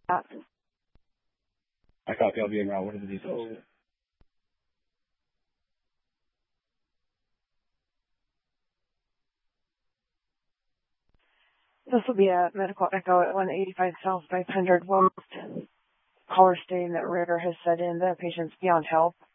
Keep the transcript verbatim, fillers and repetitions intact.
I copy. I'll be en route. What are the details? This will be a medical echo at one eighty-five South five hundred West. Caller stating that Ritter has said in the patient's beyond help.